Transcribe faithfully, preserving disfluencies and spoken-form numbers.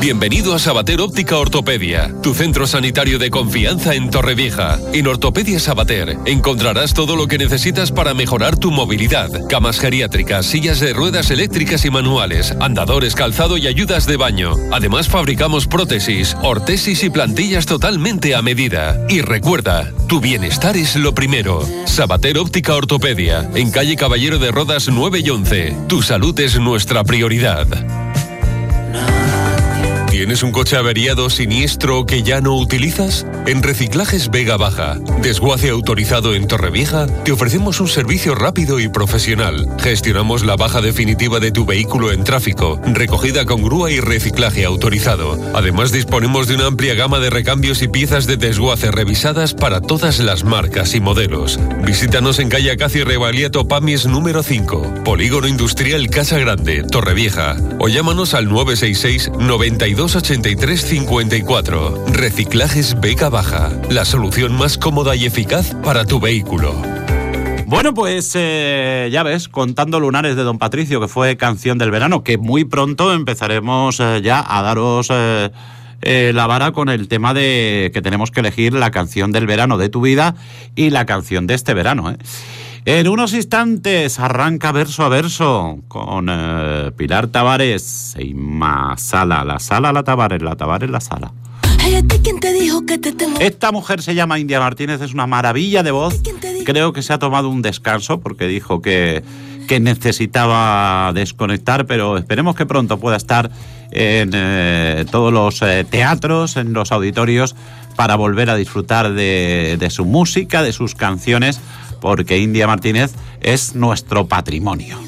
Bienvenido a Sabater Óptica Ortopedia, tu centro sanitario de confianza en Torrevieja. En Ortopedia Sabater encontrarás todo lo que necesitas para mejorar tu movilidad. Camas geriátricas, sillas de ruedas eléctricas y manuales, andadores, calzado y ayudas de baño. Además fabricamos prótesis, ortesis y plantillas totalmente a medida. Y recuerda, tu bienestar es lo primero. Sabater Óptica Ortopedia, en calle Caballero de Rodas nueve y once. Tu salud es nuestra prioridad. ¿Tienes un coche averiado, siniestro que ya no utilizas? En Reciclajes Vega Baja, desguace autorizado en Torrevieja, te ofrecemos un servicio rápido y profesional. Gestionamos la baja definitiva de tu vehículo en tráfico, recogida con grúa y reciclaje autorizado. Además, disponemos de una amplia gama de recambios y piezas de desguace revisadas para todas las marcas y modelos. Visítanos en calle Acacio Revaliato Pamies número cinco, Polígono Industrial Casa Grande, Torrevieja. O llámanos al nueve seis seis, noventa y dos, ochenta y tres, cincuenta y cuatro. Reciclajes Vega Baja, la solución más cómoda y eficaz para tu vehículo. Bueno, pues eh, ya ves, Contando Lunares de Don Patricio, que fue canción del verano, que muy pronto empezaremos eh, ya a daros eh, eh, la vara con el tema de que tenemos que elegir la canción del verano de tu vida y la canción de este verano, ¿eh? En unos instantes arranca verso a verso con eh, Pilar Tavares y Inma Sala. La Sala, la Tavares, la Tavares, la Sala. ¿Quién te dijo que te tengo? Esta mujer se llama India Martínez, es una maravilla de voz. Creo que se ha tomado un descanso porque dijo que, que necesitaba desconectar, pero esperemos que pronto pueda estar en eh, todos los eh, teatros, en los auditorios, para volver a disfrutar de, de su música, de sus canciones, porque India Martínez es nuestro patrimonio.